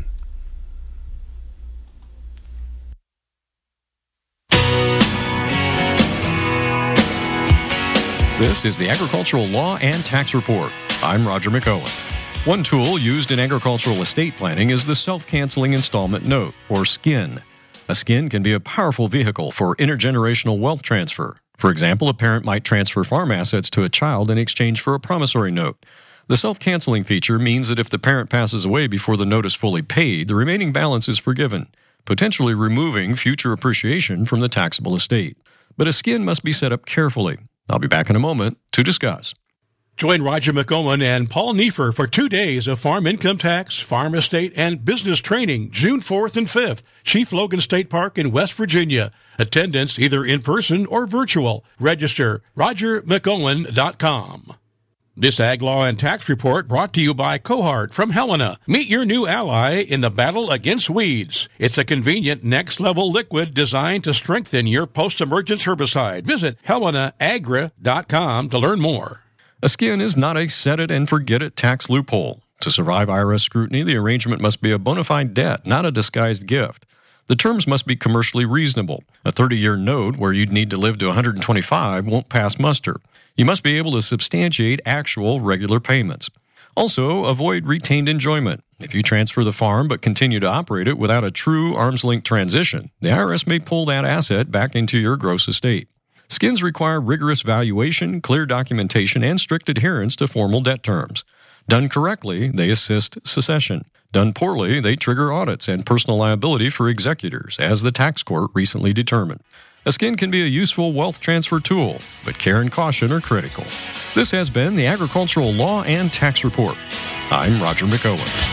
This is the Agricultural Law and Tax Report. I'm Roger McOwen. One tool used in agricultural estate planning is the Self-Canceling Installment Note, or S C I N. A S C I N can be a powerful vehicle for intergenerational wealth transfer. For example, a parent might transfer farm assets to a child in exchange for a promissory note. The self-canceling feature means that if the parent passes away before the note is fully paid, the remaining balance is forgiven, potentially removing future appreciation from the taxable estate. But a S C I N must be set up carefully. I'll be back in a moment to discuss. Join Roger McOwen and Paul Neefer for two days of farm income tax, farm estate, and business training, June fourth and fifth, Chief Logan State Park in West Virginia. Attendance either in person or virtual. Register roger mcowen dot com. This Ag Law and Tax Report brought to you by Cohart from Helena. Meet your new ally in the battle against weeds. It's a convenient next-level liquid designed to strengthen your post-emergence herbicide. Visit helena agra dot com to learn more. A S C I N is not a set-it-and-forget-it tax loophole. To survive I R S scrutiny, the arrangement must be a bona fide debt, not a disguised gift. The terms must be commercially reasonable. A thirty-year note where you'd need to live to one hundred twenty-five won't pass muster. You must be able to substantiate actual regular payments. Also, avoid retained enjoyment. If you transfer the farm but continue to operate it without a true arm's-length transition, the I R S may pull that asset back into your gross estate. S C I Ns require rigorous valuation, clear documentation, and strict adherence to formal debt terms. Done correctly, they assist succession. Done poorly, they trigger audits and personal liability for executors, as the tax court recently determined. A S C I N can be a useful wealth transfer tool, but care and caution are critical. This has been the Agricultural Law and Tax Report. I'm Roger McOwen.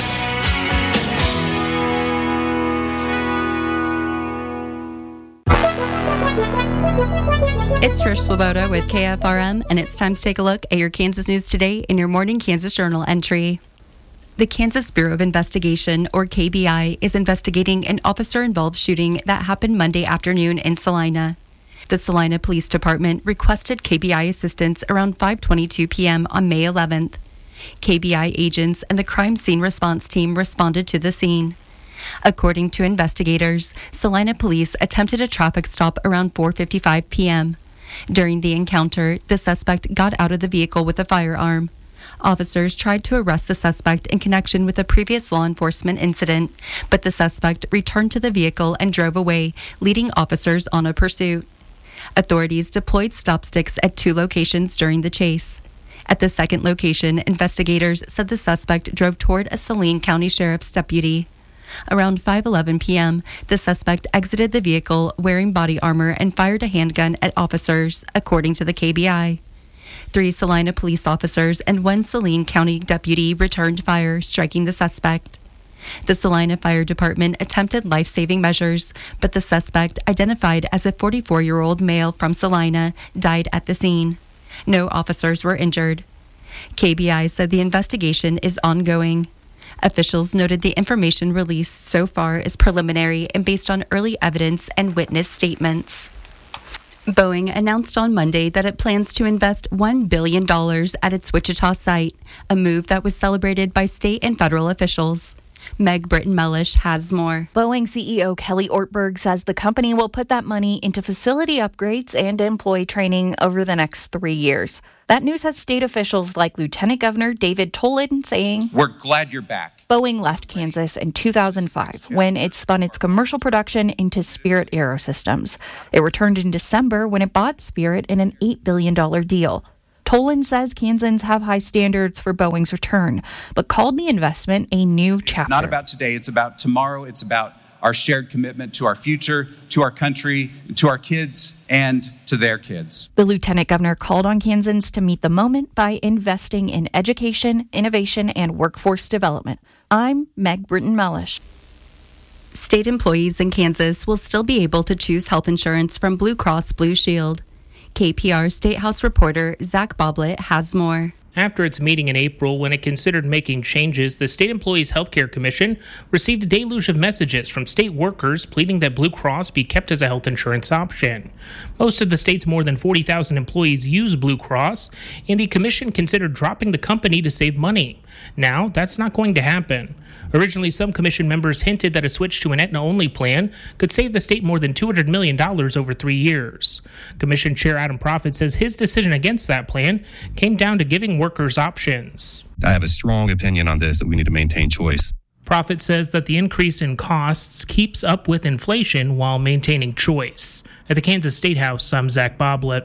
It's Trish Swoboda with K F R M, and it's time to take a look at your Kansas news today in your Morning Kansas Journal entry. The Kansas Bureau of Investigation, or K B I, is investigating an officer-involved shooting that happened Monday afternoon in Salina. The Salina Police Department requested K B I assistance around five twenty-two p.m. on May eleventh. K B I agents and the crime scene response team responded to the scene. According to investigators, Salina police attempted a traffic stop around four fifty-five p.m. During the encounter, the suspect got out of the vehicle with a firearm. Officers tried to arrest the suspect in connection with a previous law enforcement incident, but the suspect returned to the vehicle and drove away, leading officers on a pursuit. Authorities deployed stop sticks at two locations during the chase. At the second location, investigators said the suspect drove toward a Saline County Sheriff's deputy. Around five eleven p.m., the suspect exited the vehicle wearing body armor and fired a handgun at officers, according to the K B I. Three Salina police officers and one Saline County deputy returned fire, striking the suspect. The Salina Fire Department attempted life-saving measures, but the suspect, identified as a forty-four-year-old male from Salina, died at the scene. No officers were injured. K B I said the investigation is ongoing. Officials noted the information released so far is preliminary and based on early evidence and witness statements. Boeing announced on Monday that it plans to invest one billion dollars at its Wichita site, a move that was celebrated by state and federal officials. Meg Britton-Mellish has more. Boeing C E O Kelly Ortberg says the company will put that money into facility upgrades and employee training over the next three years. That news has state officials like Lieutenant Governor David Tolan saying, "We're glad you're back." Boeing left Kansas in two thousand five when it spun its commercial production into Spirit Aerosystems. It returned in December when it bought Spirit in an eight billion dollars deal. Tolan says Kansans have high standards for Boeing's return, but called the investment a new chapter. It's not about today, it's about tomorrow, it's about our shared commitment to our future, to our country, to our kids, and to their kids. The lieutenant governor called on Kansans to meet the moment by investing in education, innovation, and workforce development. I'm Meg Britton-Mellish. State employees in Kansas will still be able to choose health insurance from Blue Cross Blue Shield. K P R State House reporter Zach Boblet has more. After its meeting in April, when it considered making changes, the State Employees Healthcare Commission received a deluge of messages from state workers pleading that Blue Cross be kept as a health insurance option. Most of the state's more than forty thousand employees use Blue Cross, and the commission considered dropping the company to save money. Now, that's not going to happen. Originally, some commission members hinted that a switch to an Aetna-only plan could save the state more than two hundred million dollars over three years. Commission Chair Adam Proffitt says his decision against that plan came down to giving workers options. I have a strong opinion on this, that we need to maintain choice. Proffitt says that the increase in costs keeps up with inflation while maintaining choice. At the Kansas State House, I'm Zach Boblet.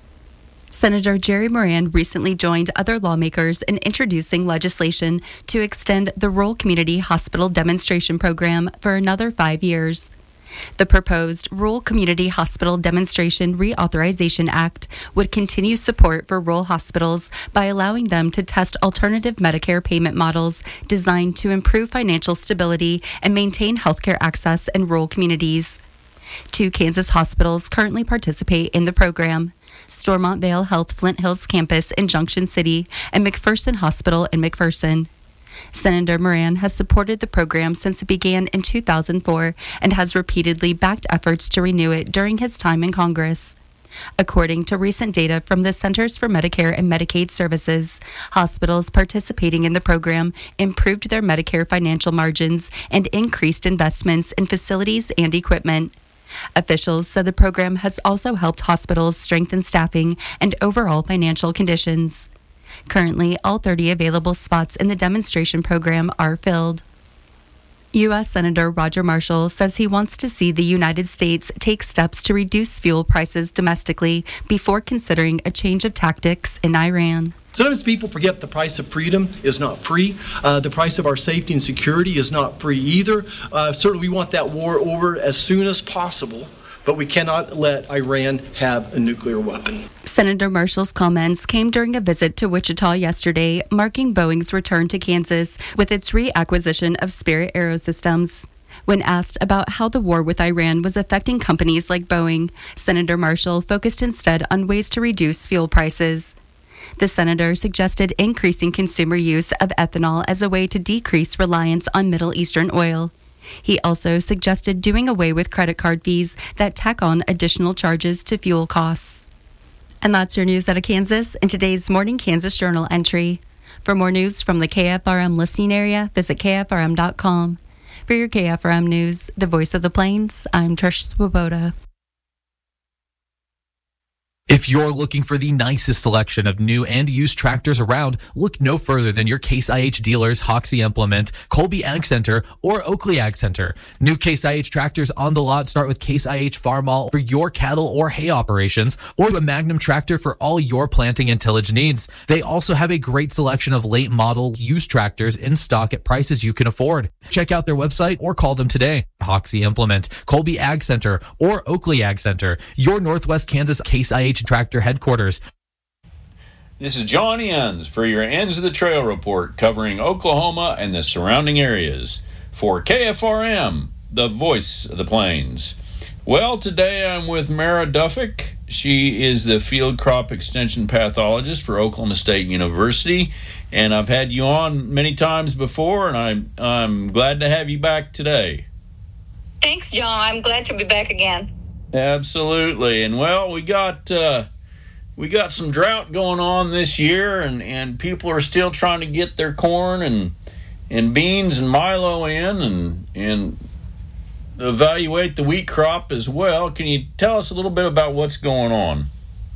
Senator Jerry Moran recently joined other lawmakers in introducing legislation to extend the Rural Community Hospital Demonstration Program for another five years. The proposed Rural Community Hospital Demonstration Reauthorization Act would continue support for rural hospitals by allowing them to test alternative Medicare payment models designed to improve financial stability and maintain healthcare access in rural communities. Two Kansas hospitals currently participate in the program: Stormont Vale Health Flint Hills Campus in Junction City and McPherson Hospital in McPherson. Senator Moran has supported the program since it began in two thousand four and has repeatedly backed efforts to renew it during his time in Congress. According to recent data from the Centers for Medicare and Medicaid Services, hospitals participating in the program improved their Medicare financial margins and increased investments in facilities and equipment. Officials said the program has also helped hospitals strengthen staffing and overall financial conditions. Currently, all thirty available spots in the demonstration program are filled. U S Senator Roger Marshall says he wants to see the United States take steps to reduce fuel prices domestically before considering a change of tactics in Iran. Sometimes people forget the price of freedom is not free. Uh, the price of our safety and security is not free either. Uh, certainly we want that war over as soon as possible, but we cannot let Iran have a nuclear weapon. Senator Marshall's comments came during a visit to Wichita yesterday, marking Boeing's return to Kansas with its reacquisition of Spirit Aerosystems. When asked about how the war with Iran was affecting companies like Boeing, Senator Marshall focused instead on ways to reduce fuel prices. The senator suggested increasing consumer use of ethanol as a way to decrease reliance on Middle Eastern oil. He also suggested doing away with credit card fees that tack on additional charges to fuel costs. And that's your news out of Kansas in today's Morning Kansas Journal entry. For more news from the K F R M listening area, visit K F R M dot com. For your K F R M News, the voice of the Plains, I'm Trish Swoboda. If you're looking for the nicest selection of new and used tractors around, look no further than your Case I H dealers Hoxie Implement, Colby Ag Center, or Oakley Ag Center. New Case I H tractors on the lot start with Case I H Farm All for your cattle or hay operations, or the Magnum tractor for all your planting and tillage needs. They also have a great selection of late model used tractors in stock at prices you can afford. Check out their website or call them today. Hoxie Implement, Colby Ag Center, or Oakley Ag Center, your Northwest Kansas Case I H tractor headquarters. This is John Enns for your Ends of the Trail report covering Oklahoma and the surrounding areas for K F R M, the voice of the Plains. Well, today I'm with Mara Duffick. She is the field crop extension pathologist for Oklahoma State University, and I've had you on many times before, and I'm, I'm glad to have you back today. Thanks, John. I'm glad to be back again. Absolutely. And well, we got uh, we got some drought going on this year, and, and people are still trying to get their corn and and beans and milo in, and and evaluate the wheat crop as well. Can you tell us a little bit about what's going on?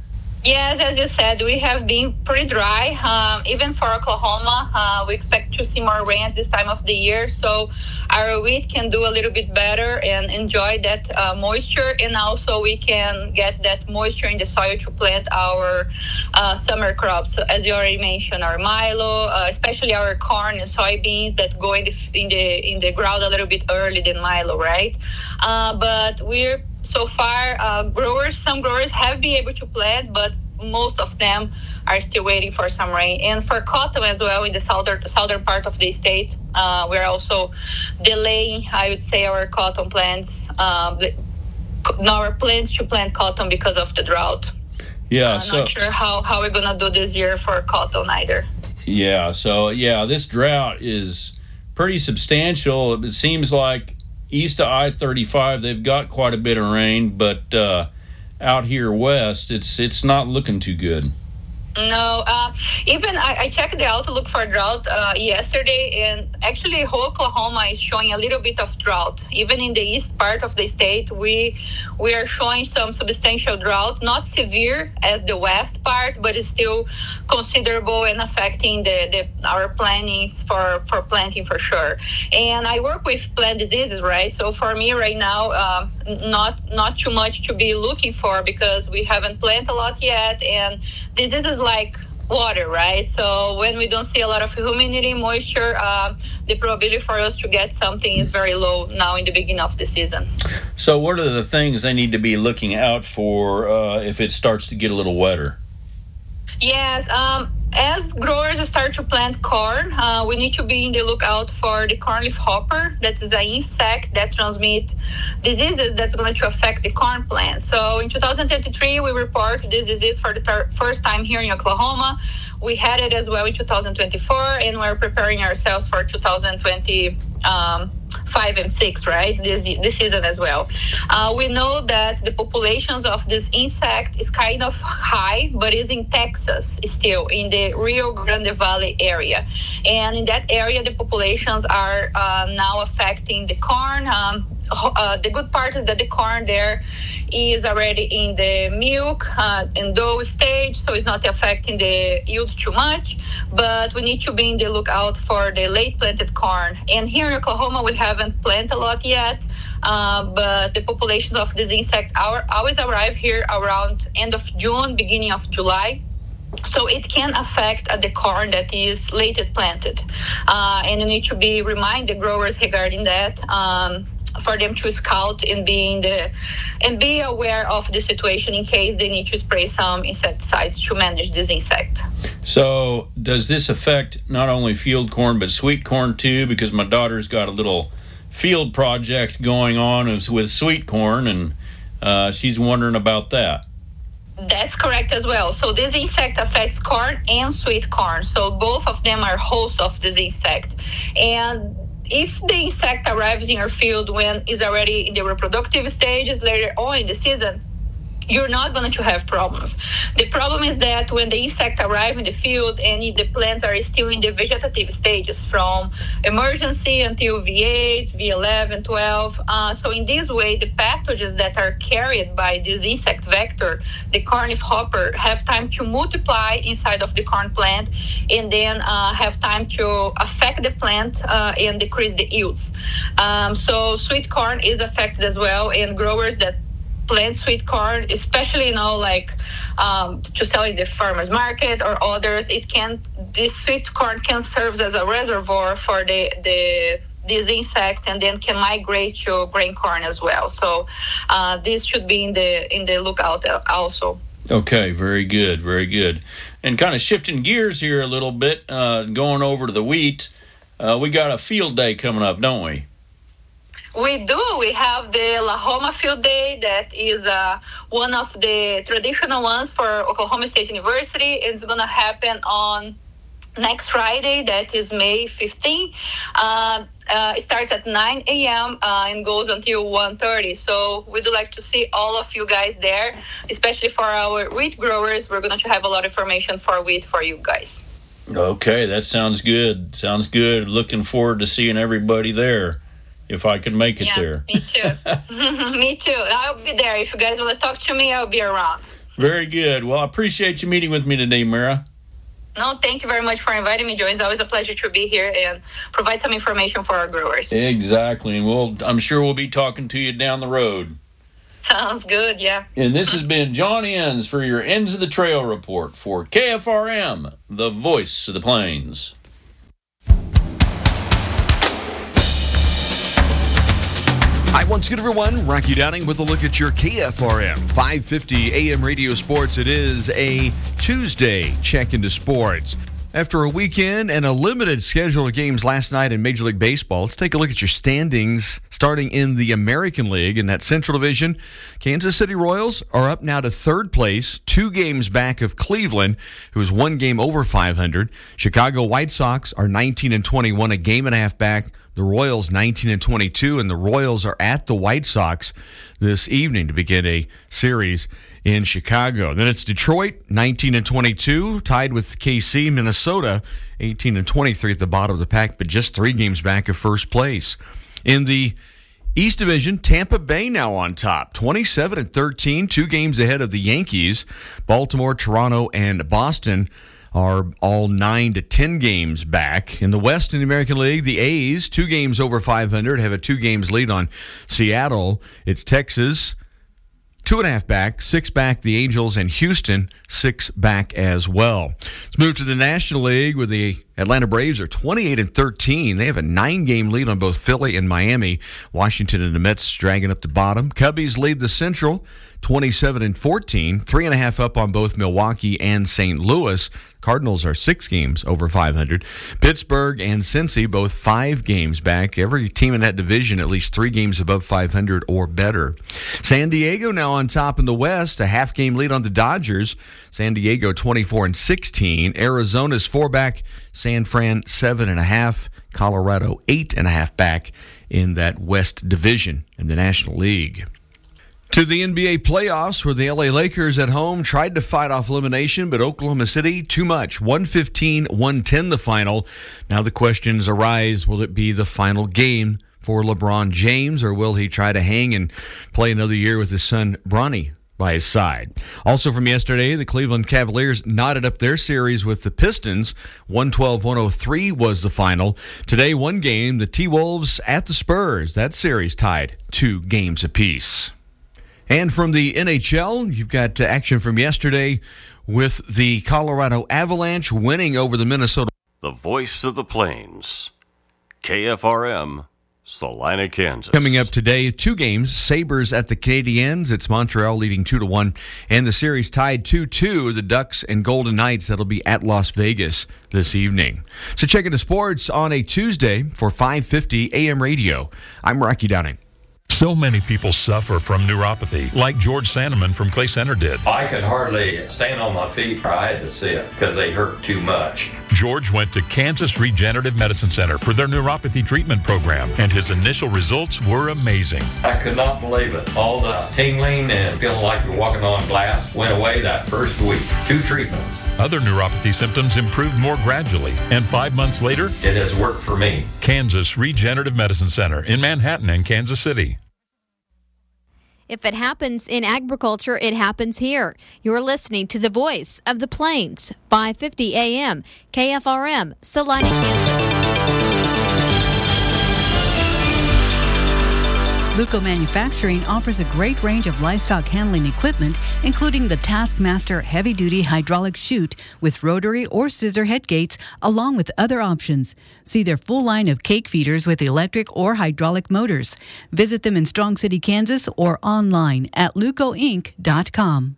Yes, as you said, we have been pretty dry. Um, even for Oklahoma, uh, we expect to see more rain at this time of the year, so our wheat can do a little bit better and enjoy that uh, moisture, and also we can get that moisture in the soil to plant our uh, summer crops. So as you already mentioned, our milo, uh, especially our corn and soybeans that go in the in the in the ground a little bit early than milo, right? Uh, but we're So far, uh, growers, some growers have been able to plant, but most of them are still waiting for some rain. And for cotton as well, in the southern southern part of the state, uh, we're also delaying, I would say, our cotton plants, um, the, our plans to plant cotton because of the drought. Yeah, I'm so, not sure how, how we're going to do this year for cotton either. Yeah, so, yeah, this drought is pretty substantial. It seems like east of I thirty-five, they've got quite a bit of rain, but uh, out here west, it's it's not looking too good. No, uh, even I, I checked the outlook for drought uh, yesterday, and actually whole Oklahoma is showing a little bit of drought. Even in the east part of the state, we we are showing some substantial drought, not severe as the west part, but it's still considerable and affecting the, the our planning for, for planting for sure. And I work with plant diseases, right? So for me right now, uh, not not too much to be looking for because we haven't planted a lot yet, and diseases like water, right? So when we don't see a lot of humidity, moisture, uh, the probability for us to get something is very low now in the beginning of the season. So what are the things they need to be looking out for uh, if it starts to get a little wetter? Yes, um, as growers start to plant corn, uh, we need to be in the lookout for the corn leaf hopper. That is an insect that transmits diseases that's going to affect the corn plant. So in two thousand twenty-three, we report this disease for the thir- first time here in Oklahoma. We had it as well in two thousand twenty-four, and we're preparing ourselves for two thousand twenty. Um, five and six, right, this, this season as well. Uh, we know that the populations of this insect is kind of high, but is in Texas still, in the Rio Grande Valley area. And in that area, the populations are uh, now affecting the corn. Um, uh, the good part is that the corn there is already in the milk uh, and dough stage, so it's not affecting the yield too much. But we need to be in the lookout for the late planted corn. And here in Oklahoma, we haven't planted a lot yet, uh, but the populations of this insect are, always arrive here around end of June, beginning of July. So it can affect uh, the corn that is late planted. Uh, and you need to be remind the growers regarding that. Um, for them to scout and be in the and be aware of the situation in case they need to spray some insecticides to manage this insect. So does this affect not only field corn but sweet corn too? Because my daughter's got a little field project going on with sweet corn, and uh, she's wondering about that. That's correct as well. So this insect affects corn and sweet corn. So both of them are hosts of this insect. And if the insect arrives in your field when it's already in the reproductive stages later on in the season, you're not going to have problems. The problem is that when the insect arrives in the field and the plants are still in the vegetative stages from emergency until V eight, V eleven, twelve. Uh, so in this way, the pathogens that are carried by this insect vector, the corn leaf hopper, have time to multiply inside of the corn plant and then uh, have time to affect the plant uh, and decrease the yields. Um, so sweet corn is affected as well, and growers that plant sweet corn, especially, you know, like um, to sell in the farmer's market or others, it can, this sweet corn can serve as a reservoir for the, the this insect, and then can migrate to grain corn as well. So uh, this should be in the in the lookout also. Okay, very good, very good. And kind of shifting gears here a little bit, uh, going over to the wheat, uh, we got a field day coming up, don't we? We do. We have the Lahoma Field Day. That is uh, one of the traditional ones for Oklahoma State University. It's going to happen on next Friday. That is May fifteenth. Uh, uh, it starts at nine a.m. Uh, and goes until one thirty. So we'd like to see all of you guys there, especially for our wheat growers. We're going to have a lot of information for wheat for you guys. Okay, that sounds good. Sounds good. Looking forward to seeing everybody there, if I can make it yeah, there. Me too. Me too. I'll be there. If you guys want to talk to me, I'll be around. Very good. Well, I appreciate you meeting with me today, Mira. No, thank you very much for inviting me, Joe. It's always a pleasure to be here and provide some information for our growers. Exactly, and we'll, I'm sure we'll be talking to you down the road. Sounds good, yeah. And this has been John Enns for your Ends of the Trail report for K F R M, the voice of the plains. Hi, once again, everyone. Rocky Downing with a look at your K F R M five fifty A M radio sports. It is a Tuesday check into sports. After a weekend and a limited schedule of games last night in Major League Baseball, let's take a look at your standings starting in the American League. In that Central Division, Kansas City Royals are up now to third place, two games back of Cleveland, who is one game over five hundred. Chicago White Sox are nineteen and twenty-one, a game and a half back. The Royals nineteen and twenty-two, and the Royals are at the White Sox this evening to begin a series in Chicago. Then it's Detroit, nineteen and twenty-two, tied with K C. Minnesota, eighteen and twenty-three at the bottom of the pack, but just three games back of first place. In the East Division, Tampa Bay now on top, twenty-seven and thirteen, two games ahead of the Yankees. Baltimore, Toronto, and Boston are all nine to ten games back. In the West in the American League, the A's, two games over five hundred, have a two games lead on Seattle. It's Texas, two and a half back, six back the Angels, and Houston, six back as well. Let's move to the National League, where the Atlanta Braves are twenty-eight and thirteen. They have a nine-game lead on both Philly and Miami. Washington and the Mets dragging up the bottom. Cubbies lead the Central, twenty-seven and fourteen, three and a half up on both Milwaukee and Saint Louis. Cardinals are six games over five hundred. Pittsburgh and Cincy both five games back. Every team in that division at least three games above five hundred or better. San Diego now on top in the West, a half game lead on the Dodgers. San Diego twenty-four and sixteen. Arizona's four back. San Fran seven and a half. Colorado eight and a half back in that West division in the National League. To the N B A playoffs, where the L A Lakers at home tried to fight off elimination, but Oklahoma City, too much. one fifteen one ten the final. Now the questions arise, will it be the final game for LeBron James, or will he try to hang and play another year with his son, Bronny, by his side? Also from yesterday, the Cleveland Cavaliers knotted up their series with the Pistons. one twelve one oh three was the final. Today, one game, the T-Wolves at the Spurs. That series tied two games apiece. And from the N H L, you've got action from yesterday with the Colorado Avalanche winning over the Minnesota. The voice of the Plains, K F R M, Salina, Kansas. Coming up today, two games, Sabres at the Canadiens. It's Montreal leading two to one, and the series tied two two, the Ducks and Golden Knights. That'll be at Las Vegas this evening. So check into sports on a Tuesday for five fifty A M radio. I'm Rocky Downing. So many people suffer from neuropathy, like George Sandeman from Clay Center did. I could hardly stand on my feet. I had to sit because they hurt too much. George went to Kansas Regenerative Medicine Center for their neuropathy treatment program, and his initial results were amazing. I could not believe it. All the tingling and feeling like you're walking on glass went away that first week. Two treatments. Other neuropathy symptoms improved more gradually, and five months later, it has worked for me. Kansas Regenerative Medicine Center in Manhattan and Kansas City. If it happens in agriculture, it happens here. You're listening to the voice of the Plains, five fifty A M, K F R M, Salina, Kansas. Luco Manufacturing offers a great range of livestock handling equipment, including the Taskmaster heavy-duty hydraulic chute with rotary or scissor head gates, along with other options. See their full line of cake feeders with electric or hydraulic motors. Visit them in Strong City, Kansas, or online at luco inc dot com.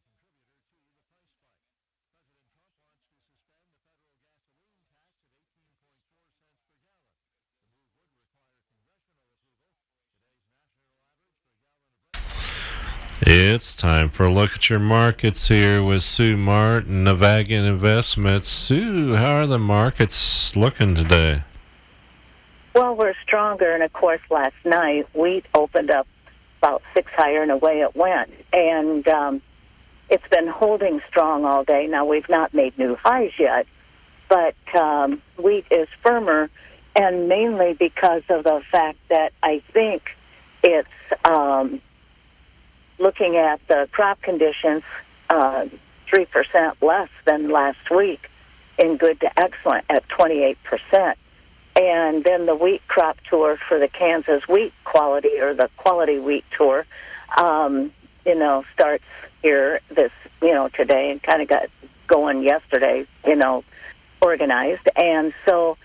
It's time for a look at your markets here with Sue Martin, Navagan Investments. Sue, how are the markets looking today? Well, we're stronger, and of course, last night wheat opened up about six higher, and away it went. And um, it's been holding strong all day. Now, we've not made new highs yet, but um, wheat is firmer, and mainly because of the fact that I think it's um, looking at the crop conditions, uh, three percent less than last week in good to excellent at twenty-eight percent. And then the wheat crop tour for the Kansas wheat quality, or the quality wheat tour, um, you know, starts here this, you know, today, and kind of got going yesterday, you know, organized. And so